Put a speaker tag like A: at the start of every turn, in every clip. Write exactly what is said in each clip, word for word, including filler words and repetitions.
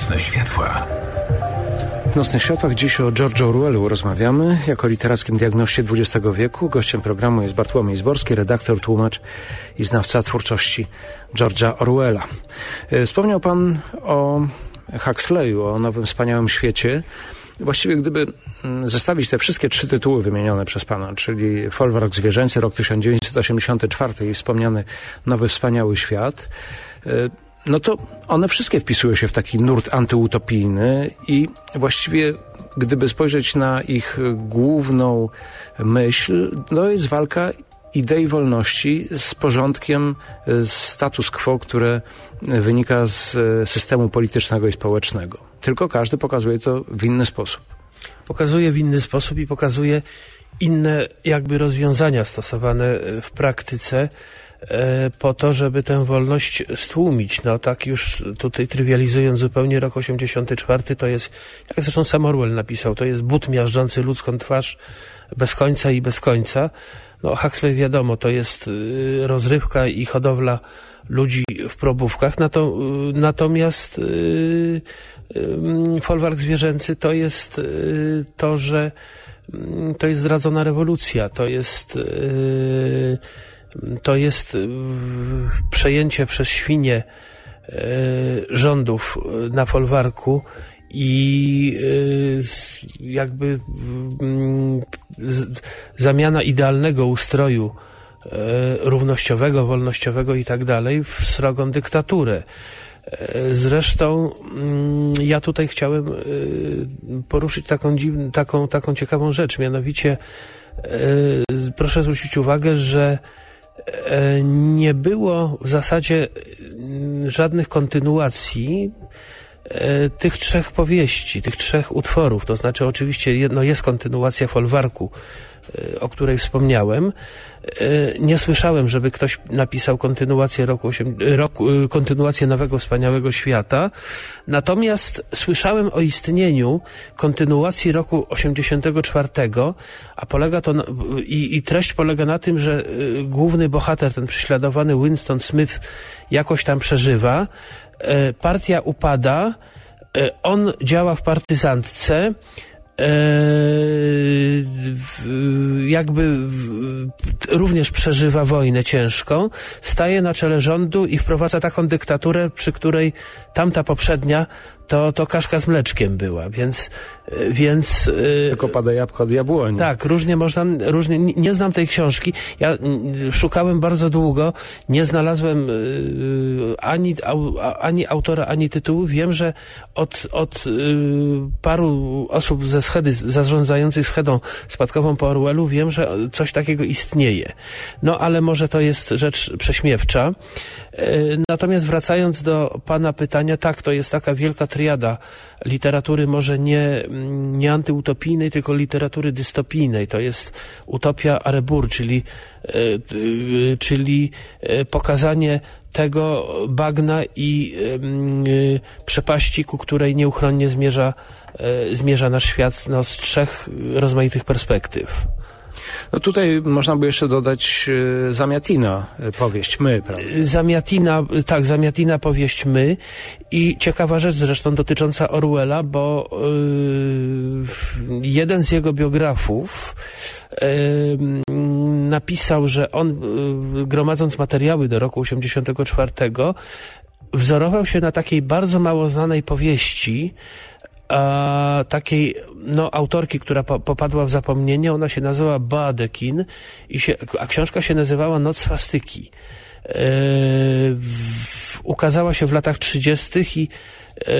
A: Nocne światła.
B: W Nocnych Światłach dziś o George Orwellu rozmawiamy, jako literackim diagnoście dwudziestego wieku. Gościem programu jest Bartłomiej Zborski, redaktor, tłumacz i znawca twórczości George'a Orwella. Wspomniał pan o Huxleyu, o Nowym Wspaniałym Świecie. Właściwie gdyby zestawić te wszystkie trzy tytuły wymienione przez pana, czyli Folwark Zwierzęcy, rok tysiąc dziewięćset osiemdziesiąty czwarty i wspomniany Nowy Wspaniały Świat, no to one wszystkie wpisują się w taki nurt antyutopijny i właściwie gdyby spojrzeć na ich główną myśl, to jest walka idei wolności z porządkiem, z status quo, które wynika z systemu politycznego i społecznego. Tylko każdy pokazuje to w inny sposób.
C: Pokazuje w inny sposób i pokazuje inne jakby rozwiązania stosowane w praktyce po to, żeby tę wolność stłumić. No tak już tutaj trywializując zupełnie, rok osiemdziesiąty czwarty to jest, jak zresztą sam Orwell napisał, to jest but miażdżący ludzką twarz bez końca i bez końca. No Huxley wiadomo, to jest rozrywka i hodowla ludzi w probówkach, Nato, natomiast yy, yy, Folwark Zwierzęcy to jest yy, to, że yy, to jest zdradzona rewolucja, to jest yy, to jest yy, przejęcie przez świnie yy, rządów na folwarku i yy, jakby yy, z, zamiana idealnego ustroju yy, równościowego, wolnościowego i tak dalej w srogą dyktaturę. Yy, zresztą yy, ja tutaj chciałem yy, poruszyć taką, dziwną, taką, taką ciekawą rzecz, mianowicie yy, proszę zwrócić uwagę, że nie było w zasadzie żadnych kontynuacji tych trzech powieści, tych trzech utworów. To znaczy oczywiście no jest kontynuacja Folwarku, o której wspomniałem. Nie słyszałem, żeby ktoś napisał kontynuację roku, roku, kontynuację Nowego Wspaniałego Świata. Natomiast słyszałem o istnieniu kontynuacji roku osiemdziesiątego czwartego, a polega to na, i, i treść polega na tym, że główny bohater, ten prześladowany Winston Smith, jakoś tam przeżywa. Partia upada, on działa w partyzantce, jakby również przeżywa wojnę ciężką, staje na czele rządu i wprowadza taką dyktaturę, przy której tamta poprzednia to, to kaszka z mleczkiem była, więc, więc...
B: Tylko pada jabłko od jabłoni.
C: Tak, różnie można, różnie, nie znam tej książki, ja szukałem bardzo długo, nie znalazłem ani, ani autora, ani tytułu, wiem, że od, od paru osób ze schedy, zarządzających schedą spadkową po Orwellu, wiem, że coś takiego istnieje. No, ale może to jest rzecz prześmiewcza. Natomiast wracając do pana pytania, tak, to jest taka wielka triada literatury, może nie, nie antyutopijnej, tylko literatury dystopijnej. To jest utopia Arebur, czyli, czyli pokazanie tego bagna i przepaści, ku której nieuchronnie zmierza, zmierza nasz świat, no, z trzech rozmaitych perspektyw.
B: No tutaj można by jeszcze dodać y, Zamiatina, y, powieść My, prawda?
C: Zamiatina, tak, Zamiatina, powieść My i ciekawa rzecz zresztą dotycząca Orwella, bo y, jeden z jego biografów y, napisał, że on y, gromadząc materiały do roku osiemdziesiątego czwartego wzorował się na takiej bardzo mało znanej powieści, a takiej no, autorki, która po, popadła w zapomnienie. Ona się nazywała Badekin i się, a książka się nazywała Noc swastyki. Yy, w, ukazała się w latach trzydziestych i yy,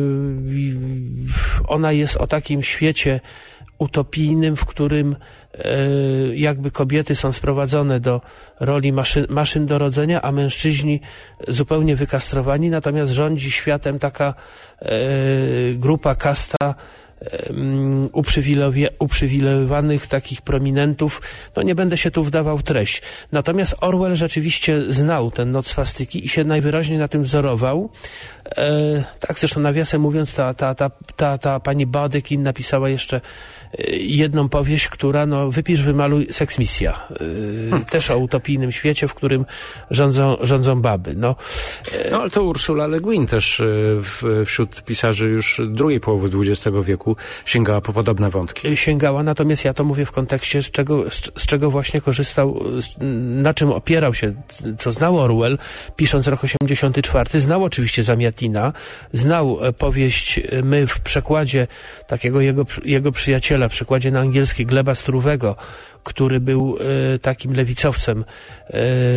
C: ona jest o takim świecie utopijnym, w którym yy, jakby kobiety są sprowadzone do roli maszyn, maszyn do rodzenia, a mężczyźni zupełnie wykastrowani, natomiast rządzi światem taka yy, grupa, kasta uprzywilejowanych, uprzywilejowanych takich prominentów. No nie będę się tu wdawał w treść. Natomiast Orwell rzeczywiście znał ten Noc swastyki i się najwyraźniej na tym wzorował. E, tak zresztą nawiasem mówiąc, ta, ta, ta, ta, ta pani Badekin napisała jeszcze jedną powieść, która, no, wypisz, wymaluj, seksmisja. Yy, też o utopijnym świecie, w którym rządzą, rządzą baby. No,
B: yy. no ale to Ursula Le Guin też w, wśród pisarzy już drugiej połowy dwudziestego wieku sięgała po podobne wątki.
C: Sięgała, natomiast ja to mówię w kontekście, z czego, z, z czego właśnie korzystał, na czym opierał się, co znał Orwell, pisząc rok osiemdziesiąty czwarty. Znał oczywiście Zamiatina, znał powieść My w przekładzie takiego jego, jego przyjaciela, w przekładzie na angielski Gleba Struwego, który był e, takim lewicowcem e,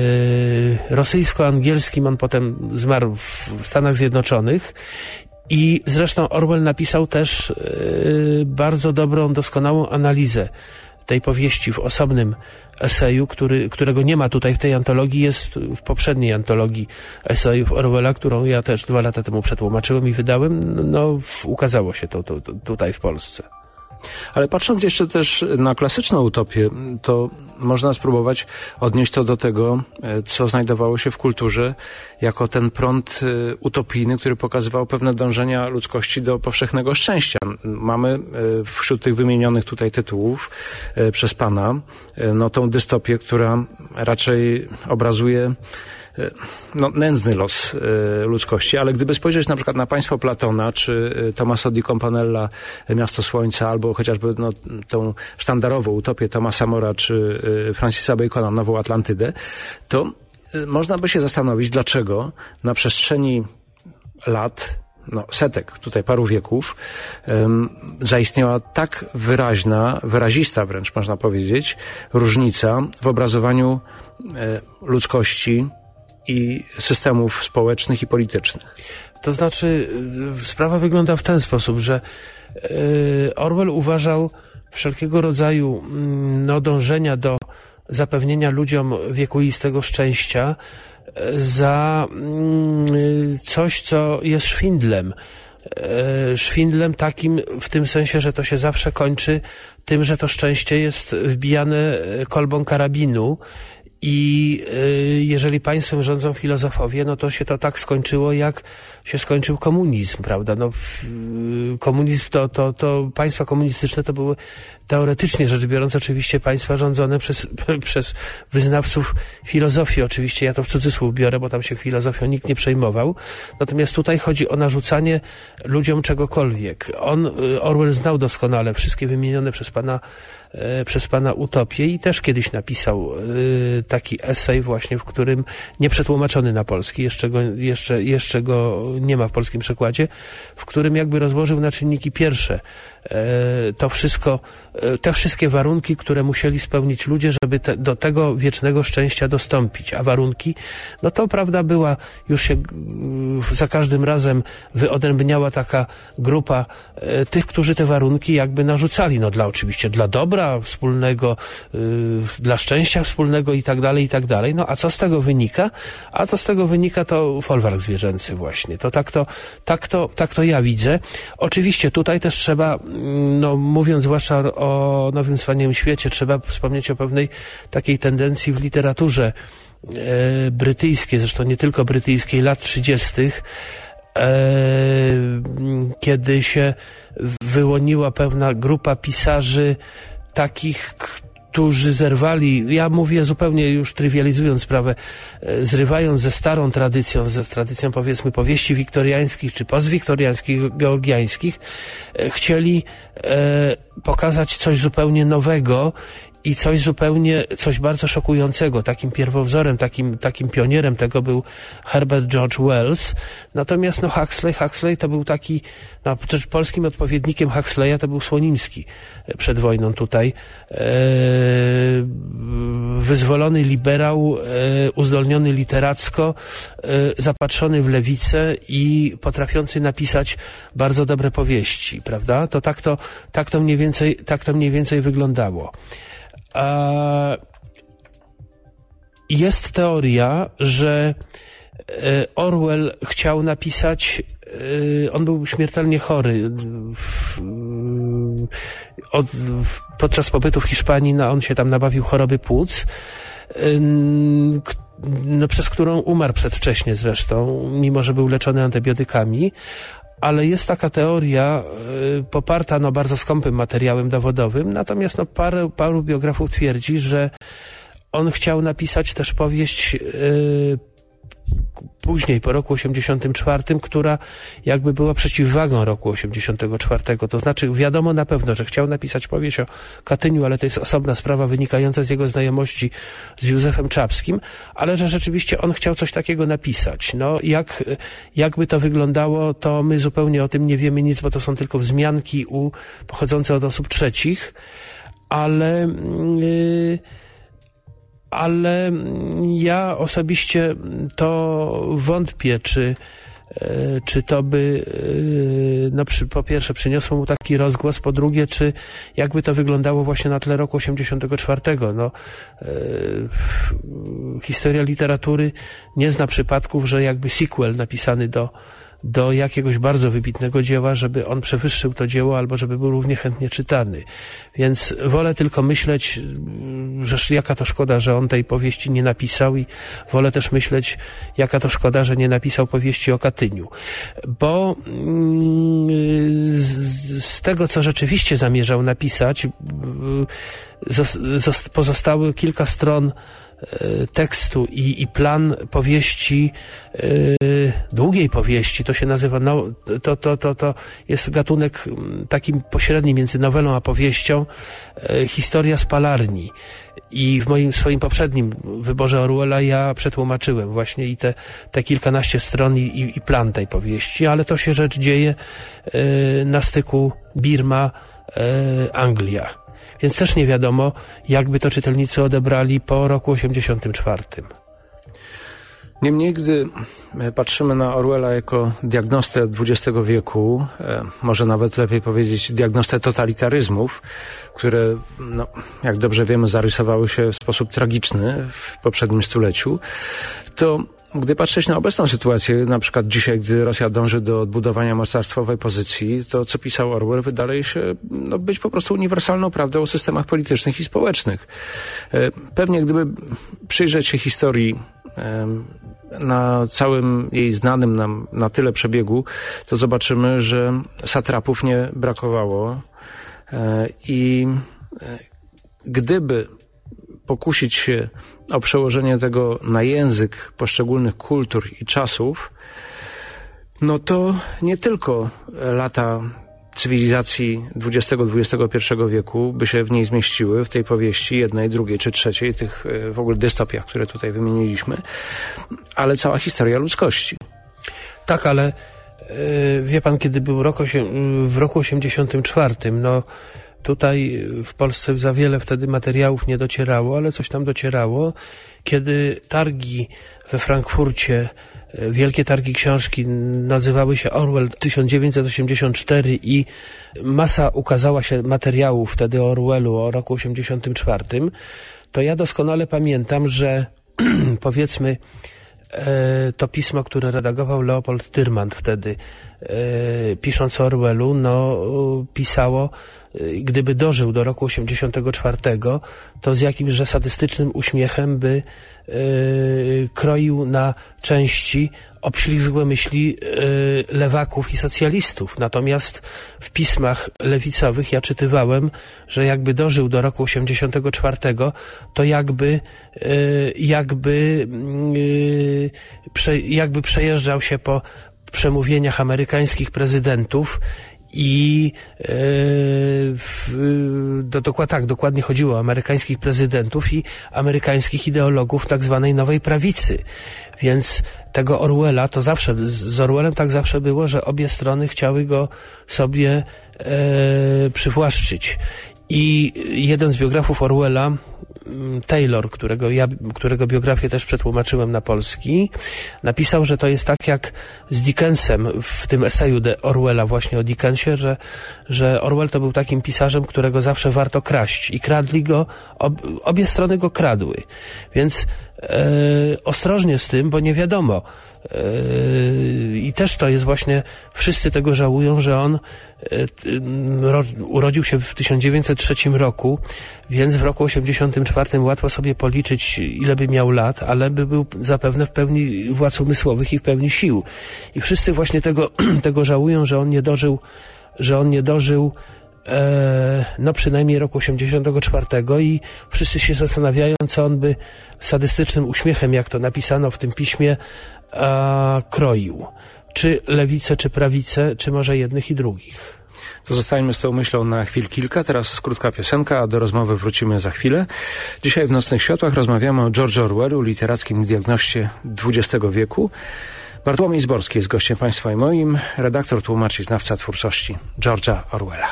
C: rosyjsko-angielskim. On potem zmarł w Stanach Zjednoczonych. I zresztą Orwell napisał też e, bardzo dobrą, doskonałą analizę tej powieści w osobnym eseju, który, którego nie ma tutaj w tej antologii, jest w poprzedniej antologii esejów Orwella, którą ja też dwa lata temu przetłumaczyłem i wydałem. No, w, ukazało się to, to, to tutaj w Polsce.
B: Ale patrząc jeszcze też na klasyczną utopię, to można spróbować odnieść to do tego, co znajdowało się w kulturze jako ten prąd utopijny, który pokazywał pewne dążenia ludzkości do powszechnego szczęścia. Mamy wśród tych wymienionych tutaj tytułów przez pana no tą dystopię, która raczej obrazuje no, nędzny los y, ludzkości, ale gdyby spojrzeć na przykład na Państwo Platona, czy y, Tommaso di Campanella Miasto Słońca, albo chociażby no, tą sztandarową utopię Thomasa Mora, czy y, Francisa Bacona, Nową Atlantydę, to y, można by się zastanowić, dlaczego na przestrzeni lat, no, setek, tutaj paru wieków, um, zaistniała tak wyraźna, wyrazista wręcz można powiedzieć, różnica w obrazowaniu y, ludzkości i systemów społecznych i politycznych.
C: To znaczy, sprawa wygląda w ten sposób, że yy, Orwell uważał wszelkiego rodzaju no, dążenia do zapewnienia ludziom wiekuistego szczęścia za yy, coś, co jest szwindlem. Yy, szwindlem takim w tym sensie, że to się zawsze kończy tym, że to szczęście jest wbijane kolbą karabinu. I y, jeżeli państwem rządzą filozofowie, no to się to tak skończyło, jak się skończył komunizm, prawda? No, y, komunizm to, to, to państwa komunistyczne to były teoretycznie rzecz biorąc oczywiście państwa rządzone przez, przez wyznawców filozofii. Oczywiście ja to w cudzysłów biorę, bo tam się filozofią nikt nie przejmował. Natomiast tutaj chodzi o narzucanie ludziom czegokolwiek. On, y, Orwell znał doskonale wszystkie wymienione przez pana przez pana utopie i też kiedyś napisał y, taki esej właśnie, w którym nieprzetłumaczony na polski, jeszcze go, jeszcze, jeszcze go nie ma w polskim przekładzie, w którym jakby rozłożył na czynniki pierwsze y, to wszystko, y, te wszystkie warunki, które musieli spełnić ludzie, żeby te, do tego wiecznego szczęścia dostąpić. A warunki, no to prawda była, już się y, za każdym razem wyodrębniała taka grupa y, tych, którzy te warunki jakby narzucali, no dla oczywiście dla dobra wspólnego, yy, dla szczęścia wspólnego i tak dalej, i tak dalej. No a co z tego wynika? A co z tego wynika to folwark zwierzęcy właśnie. To tak to, tak to, tak to ja widzę. Oczywiście tutaj też trzeba, no mówiąc zwłaszcza o Nowym Wspaniałym Świecie, trzeba wspomnieć o pewnej takiej tendencji w literaturze yy, brytyjskiej, zresztą nie tylko brytyjskiej, lat trzydziestych, kiedy się wyłoniła pewna grupa pisarzy takich, którzy zerwali, ja mówię zupełnie już trywializując sprawę, zrywając ze starą tradycją, ze tradycją powiedzmy powieści wiktoriańskich czy postwiktoriańskich, georgiańskich, chcieli pokazać coś zupełnie nowego i coś zupełnie, coś bardzo szokującego. Takim pierwowzorem, takim, takim pionierem tego był Herbert George Wells. Natomiast no Huxley, Huxley to był taki, no przecież polskim odpowiednikiem Huxleya to był Słonimski przed wojną tutaj. E, wyzwolony liberał, e, uzdolniony literacko, e, zapatrzony w lewicę i potrafiący napisać bardzo dobre powieści, prawda? To tak to, tak to mniej więcej, tak to mniej więcej wyglądało. Jest teoria, że Orwell chciał napisać, on był śmiertelnie chory od, podczas pobytu w Hiszpanii no, on się tam nabawił choroby płuc, no, przez którą umarł przedwcześnie zresztą, mimo że był leczony antybiotykami. Ale jest taka teoria y, poparta no, bardzo skąpym materiałem dowodowym, natomiast no, parę, paru biografów twierdzi, że on chciał napisać też powieść y, później, po roku osiemdziesiątym czwartym, która jakby była przeciwwagą roku osiemdziesiątego czwartego. To znaczy wiadomo na pewno, że chciał napisać powieść o Katyniu, ale to jest osobna sprawa wynikająca z jego znajomości z Józefem Czapskim, ale że rzeczywiście on chciał coś takiego napisać. No jak, jakby to wyglądało, to my zupełnie o tym nie wiemy nic, bo to są tylko wzmianki u, pochodzące od osób trzecich, ale... Yy, ale ja osobiście to wątpię, czy, czy to by no, przy, po pierwsze przyniosło mu taki rozgłos, po drugie, czy jakby to wyglądało właśnie na tle roku osiemdziesiątego czwartego. No, e, historia literatury nie zna przypadków, że jakby sequel napisany do do jakiegoś bardzo wybitnego dzieła, żeby on przewyższył to dzieło albo żeby był równie chętnie czytany. Więc wolę tylko myśleć, że jaka to szkoda, że on tej powieści nie napisał i wolę też myśleć, jaka to szkoda, że nie napisał powieści o Katyniu. Bo z, z tego, co rzeczywiście zamierzał napisać, pozostały kilka stron tekstu i, i plan powieści, yy, długiej powieści, to się nazywa, no, to, to, to, to jest gatunek takim pośrednim między nowelą a powieścią, yy, historia spalarni. I w moim swoim poprzednim wyborze Orwella ja przetłumaczyłem właśnie i te, te kilkanaście stron i, i, i plan tej powieści, ale to się rzecz dzieje yy, na styku Birma, yy, Anglia. Więc też nie wiadomo, jakby to czytelnicy odebrali po roku osiemdziesiątym czwartym.
B: Niemniej, gdy patrzymy na Orwella jako diagnostę dwudziestego wieku, może nawet lepiej powiedzieć diagnostę totalitaryzmów, które, no, jak dobrze wiemy, zarysowały się w sposób tragiczny w poprzednim stuleciu, to gdy patrzeć na obecną sytuację, na przykład dzisiaj, gdy Rosja dąży do odbudowania mocarstwowej pozycji, to co pisał Orwell wydaje się no, być po prostu uniwersalną prawdą o systemach politycznych i społecznych. Pewnie gdyby przyjrzeć się historii na całym jej znanym nam na tyle przebiegu, to zobaczymy, że satrapów nie brakowało i gdyby pokusić się o przełożenie tego na język poszczególnych kultur i czasów, no to nie tylko lata cywilizacji dwudziestego dwudziestego pierwszego wieku by się w niej zmieściły, w tej powieści jednej, drugiej czy trzeciej, tych w ogóle dystopiach, które tutaj wymieniliśmy, ale cała historia ludzkości.
C: Tak, ale yy, wie pan, kiedy był rok osiem, w roku osiemdziesiątym czwartym, no tutaj w Polsce za wiele wtedy materiałów nie docierało, ale coś tam docierało. Kiedy targi we Frankfurcie, wielkie targi książki nazywały się Orwell tysiąc dziewięćset osiemdziesiąt cztery i masa ukazała się materiałów wtedy o Orwellu, o roku osiemdziesiątym czwartym, to ja doskonale pamiętam, że powiedzmy to pismo, które redagował Leopold Tyrmand wtedy, pisząc o Orwellu, no pisało, gdyby dożył do roku osiemdziesiątego czwartego, to z jakimś że sadystycznym uśmiechem by yy, kroił na części obślizgłe myśli yy, lewaków i socjalistów. Natomiast w pismach lewicowych ja czytywałem, że jakby dożył do roku osiemdziesiątego czwartego, to jakby yy, jakby yy, prze, jakby przejeżdżał się po przemówieniach amerykańskich prezydentów i yy, w, do, dokład, tak, dokładnie chodziło o amerykańskich prezydentów i amerykańskich ideologów tak zwanej nowej prawicy. Więc tego Orwella to zawsze, z Orwellem tak zawsze było, że obie strony chciały go sobie yy, przywłaszczyć. I jeden z biografów Orwella, Taylor, którego ja, którego biografię też przetłumaczyłem na polski, napisał, że to jest tak jak z Dickensem w tym eseju de Orwella właśnie o Dickensie, że, że Orwell to był takim pisarzem, którego zawsze warto kraść i kradli go, ob, obie strony go kradły. Więc e, ostrożnie z tym, bo nie wiadomo. I też to jest właśnie, wszyscy tego żałują, że on urodził się w tysiąc dziewięćset trzecim roku, więc w roku osiemdziesiątym czwartym łatwo sobie policzyć, ile by miał lat, ale by był zapewne w pełni władz umysłowych i w pełni sił. I wszyscy właśnie tego, tego żałują, że on nie dożył, że on nie dożył no przynajmniej roku osiemdziesiątego czwartego i wszyscy się zastanawiają, co on by sadystycznym uśmiechem, jak to napisano w tym piśmie, a, kroił. Czy lewicę, czy prawicę, czy może jednych i drugich.
B: To zostańmy z tą myślą na chwil kilka. Teraz krótka piosenka, a do rozmowy wrócimy za chwilę. Dzisiaj w Nocnych Światłach rozmawiamy o George'u Orwellu, literackim diagnoście dwudziestego wieku. Bartłomiej Zborski jest gościem państwa i moim, redaktor, tłumacz i znawca twórczości George'a Orwella.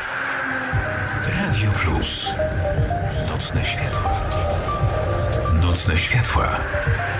A: Radio Plus. Nocne światła. Nocne światła.